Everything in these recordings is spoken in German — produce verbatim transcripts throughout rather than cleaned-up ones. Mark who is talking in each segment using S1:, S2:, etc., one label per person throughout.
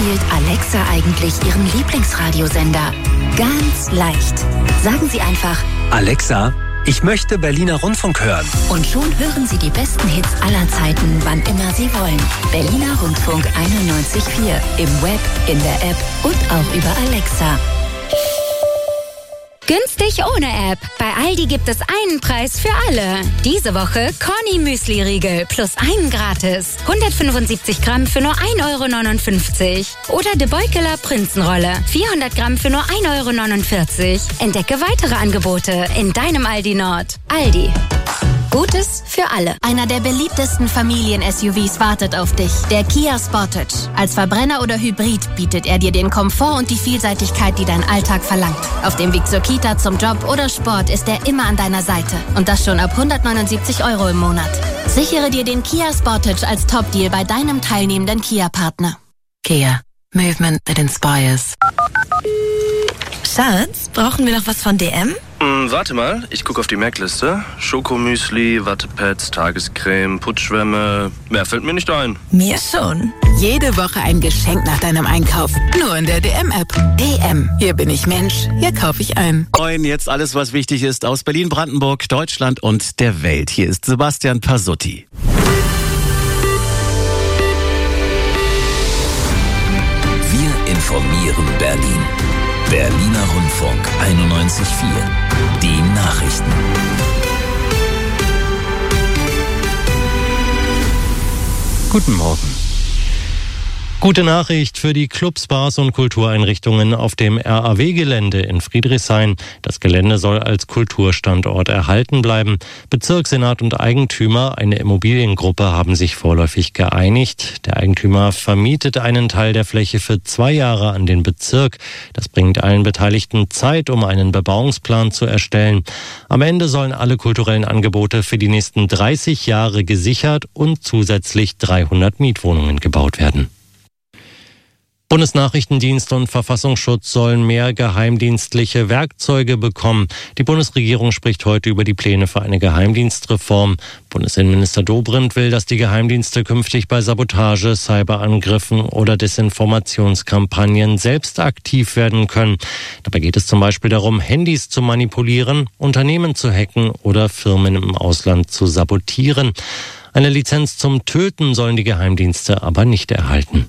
S1: wählt Alexa eigentlich Ihren Lieblingsradiosender? Ganz leicht. Sagen Sie einfach:
S2: Alexa, ich möchte Berliner Rundfunk hören.
S1: Und schon hören Sie die besten Hits aller Zeiten, wann immer Sie wollen. Berliner Rundfunk einundneunzig Komma vier. Im Web, in der App und auch über Alexa.
S3: Günstig ohne App. Bei Aldi gibt es einen Preis für alle. Diese Woche Corny Müsli-Riegel plus einen gratis. hundertfünfundsiebzig Gramm für nur ein Euro neunundfünfzig. Oder De Beukeler Prinzenrolle. vierhundert Gramm für nur ein Euro neunundvierzig. Entdecke weitere Angebote in deinem Aldi Nord. Aldi. Gutes für alle.
S4: Einer der beliebtesten Familien-S U Vs wartet auf dich. Der Kia Sportage. Als Verbrenner oder Hybrid bietet er dir den Komfort und die Vielseitigkeit, die dein Alltag verlangt. Auf dem Weg zur Kita, zum Job oder Sport ist er immer an deiner Seite. Und das schon ab hundertneunundsiebzig Euro im Monat. Sichere dir den Kia Sportage als Top-Deal bei deinem teilnehmenden Kia-Partner.
S5: Kia. Movement that inspires.
S6: Schatz, brauchen wir noch was von D M?
S7: Hm, warte mal, ich gucke auf die Merkliste. Schokomüsli, Wattepads, Tagescreme, Putzschwämme. Mehr fällt mir nicht ein.
S6: Mir schon.
S5: Jede Woche ein Geschenk nach deinem Einkauf. Nur in der D M-App. D M. Hier bin ich Mensch. Hier kaufe ich ein.
S8: Moin, jetzt alles, was wichtig ist aus Berlin, Brandenburg, Deutschland und der Welt. Hier ist Sebastian Pasutti.
S9: Wir informieren Berlin. Berliner Rundfunk einundneunzig Komma vier. Die Nachrichten.
S10: Guten Morgen. Gute Nachricht für die Clubs, Bars und Kultureinrichtungen auf dem R A W-Gelände in Friedrichshain. Das Gelände soll als Kulturstandort erhalten bleiben. Bezirkssenat und Eigentümer, eine Immobiliengruppe, haben sich vorläufig geeinigt. Der Eigentümer vermietet einen Teil der Fläche für zwei Jahre an den Bezirk. Das bringt allen Beteiligten Zeit, um einen Bebauungsplan zu erstellen. Am Ende sollen alle kulturellen Angebote für die nächsten dreißig Jahre gesichert und zusätzlich dreihundert Mietwohnungen gebaut werden. Bundesnachrichtendienst und Verfassungsschutz sollen mehr geheimdienstliche Werkzeuge bekommen. Die Bundesregierung spricht heute über die Pläne für eine Geheimdienstreform. Bundesinnenminister Dobrindt will, dass die Geheimdienste künftig bei Sabotage, Cyberangriffen oder Desinformationskampagnen selbst aktiv werden können. Dabei geht es zum Beispiel darum, Handys zu manipulieren, Unternehmen zu hacken oder Firmen im Ausland zu sabotieren. Eine Lizenz zum Töten sollen die Geheimdienste aber nicht erhalten.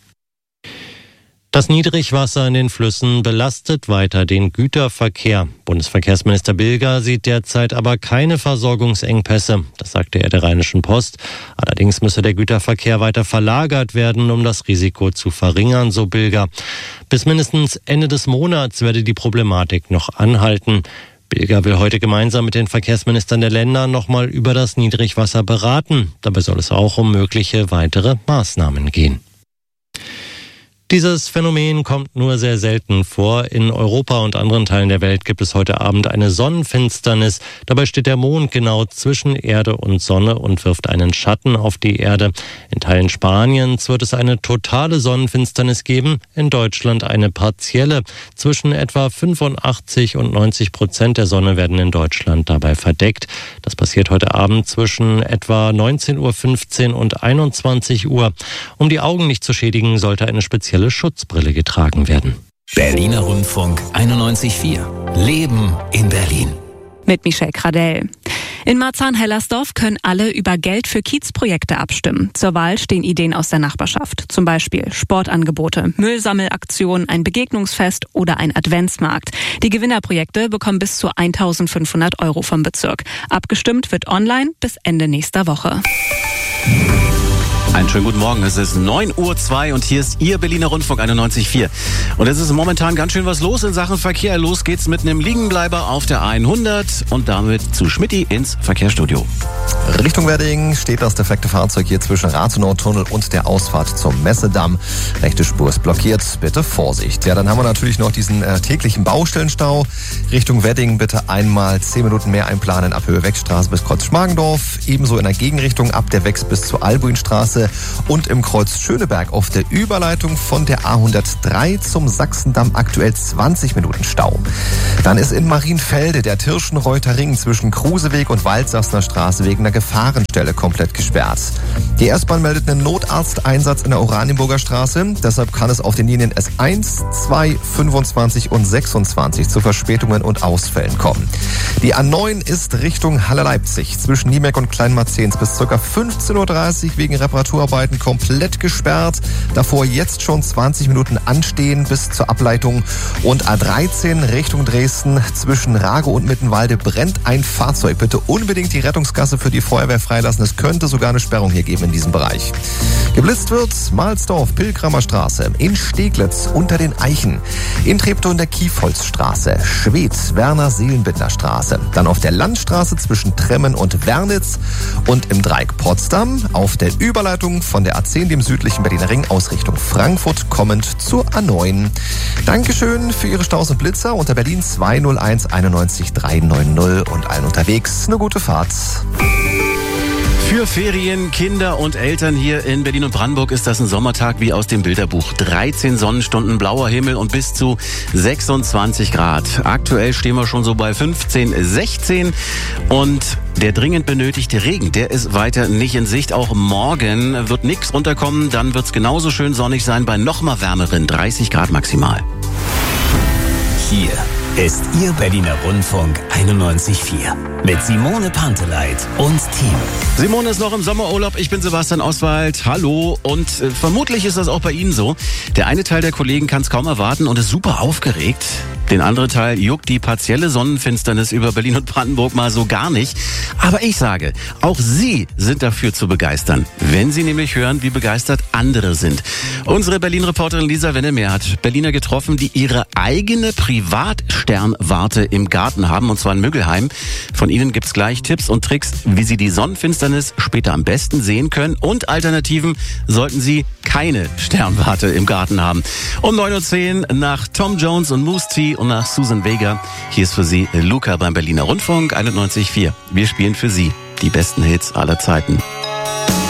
S10: Das Niedrigwasser in den Flüssen belastet weiter den Güterverkehr. Bundesverkehrsminister Bilger sieht derzeit aber keine Versorgungsengpässe. Das sagte er der Rheinischen Post. Allerdings müsse der Güterverkehr weiter verlagert werden, um das Risiko zu verringern, so Bilger. Bis mindestens Ende des Monats werde die Problematik noch anhalten. Bilger will heute gemeinsam mit den Verkehrsministern der Länder nochmal über das Niedrigwasser beraten. Dabei soll es auch um mögliche weitere Maßnahmen gehen. Dieses Phänomen kommt nur sehr selten vor. In Europa und anderen Teilen der Welt gibt es heute Abend eine Sonnenfinsternis. Dabei steht der Mond genau zwischen Erde und Sonne und wirft einen Schatten auf die Erde. In Teilen Spaniens wird es eine totale Sonnenfinsternis geben, in Deutschland eine partielle. Zwischen etwa fünfundachtzig und neunzig Prozent der Sonne werden in Deutschland dabei verdeckt. Das passiert heute Abend zwischen etwa neunzehn Uhr fünfzehn und einundzwanzig Uhr. Um die Augen nicht zu schädigen, sollte eine spezielle Schutzbrille getragen werden.
S9: Berliner Rundfunk einundneunzig Komma vier. Leben in Berlin.
S11: Mit Michelle Kradell. In Marzahn-Hellersdorf können alle über Geld für Kiezprojekte abstimmen. Zur Wahl stehen Ideen aus der Nachbarschaft. Zum Beispiel Sportangebote, Müllsammelaktionen, ein Begegnungsfest oder ein Adventsmarkt. Die Gewinnerprojekte bekommen bis zu eintausendfünfhundert Euro vom Bezirk. Abgestimmt wird online bis Ende nächster Woche.
S8: Einen schönen guten Morgen, es ist neun Uhr zwei und hier ist Ihr Berliner Rundfunk einundneunzig Komma vier. Und es ist momentan ganz schön was los in Sachen Verkehr. Los geht's mit einem Liegenbleiber auf der hundert und damit zu Schmitty ins Verkehrsstudio.
S12: Richtung Wedding steht das defekte Fahrzeug hier zwischen Rathenau-Tunnel und der Ausfahrt zum Messedamm. Rechte Spur ist blockiert, bitte Vorsicht. Ja, dann haben wir natürlich noch diesen äh, täglichen Baustellenstau. Richtung Wedding bitte einmal zehn Minuten mehr einplanen ab Höhe Wechstraße bis Kreuz Schmargendorf. Ebenso in der Gegenrichtung ab der Wex bis zur Albuinstraße. Straße und im Kreuz Schöneberg auf der Überleitung von der A hundertdrei zum Sachsendamm aktuell zwanzig Minuten Stau. Dann ist in Marienfelde der Tirschenreuther Ring zwischen Kruseweg und Waldsassner Straße wegen einer Gefahrenstelle komplett gesperrt. Die S-Bahn meldet einen Notarzteinsatz in der Oranienburger Straße. Deshalb kann es auf den Linien S eins, zwei, fünfundzwanzig und sechsundzwanzig zu Verspätungen und Ausfällen kommen. Die A neun ist Richtung Halle-Leipzig zwischen Niemek und Kleinmarzens bis ca. fünfzehn Uhr dreißig wegen Reparaturarbeiten komplett gesperrt. Davor jetzt schon zwanzig Minuten anstehen bis zur Ableitung. Und A dreizehn Richtung Dresden zwischen Rago und Mittenwalde brennt ein Fahrzeug. Bitte unbedingt die Rettungsgasse für die Feuerwehr freilassen. Es könnte sogar eine Sperrung hier geben in diesem Bereich. Geblitzt wird Mahlsdorf, Pilgramer Straße, in Steglitz unter den Eichen, in Treptow in der Kiefholzstraße, Schwedt, Werner Seelenbinder Straße, dann auf der Landstraße zwischen Tremmen und Wernitz und im Dreieck Potsdam auf der Überleitung von der A zehn, dem südlichen Berliner Ring, aus Richtung Frankfurt kommend zur A neun. Dankeschön für Ihre Staus und Blitzer unter Berlin zwei null eins einundneunzig dreihundertneunzig und allen unterwegs eine gute Fahrt.
S8: Für Ferien, Kinder und Eltern hier in Berlin und Brandenburg ist das ein Sommertag wie aus dem Bilderbuch. dreizehn Sonnenstunden, blauer Himmel und bis zu sechsundzwanzig Grad. Aktuell stehen wir schon so bei fünfzehn, sechzehn und der dringend benötigte Regen, der ist weiter nicht in Sicht. Auch morgen wird nichts runterkommen, dann wird es genauso schön sonnig sein bei noch mal wärmeren dreißig Grad maximal.
S9: Hier ist Ihr Berliner Rundfunk einundneunzig Komma vier mit Simone Panteleit und Team.
S8: Simone ist noch im Sommerurlaub, ich bin Sebastian Oswald, hallo, und äh, vermutlich ist das auch bei Ihnen so. Der eine Teil der Kollegen kann es kaum erwarten und ist super aufgeregt. Den anderen Teil juckt die partielle Sonnenfinsternis über Berlin und Brandenburg mal so gar nicht. Aber ich sage, auch Sie sind dafür zu begeistern, wenn Sie nämlich hören, wie begeistert andere sind. Unsere Berlin-Reporterin Lisa Wennemeer hat Berliner getroffen, die ihre eigene Privatsternwarte im Garten haben, und zwar in Müggelheim. Von Ihnen gibt's gleich Tipps und Tricks, wie Sie die Sonnenfinsternis später am besten sehen können, und Alternativen, sollten Sie keine Sternwarte im Garten haben. Um neun Uhr zehn nach Tom Jones und Moose T und nach Susan Vega. Hier ist für Sie Luca beim Berliner Rundfunk einundneunzig Komma vier. Wir spielen für Sie die besten Hits aller Zeiten.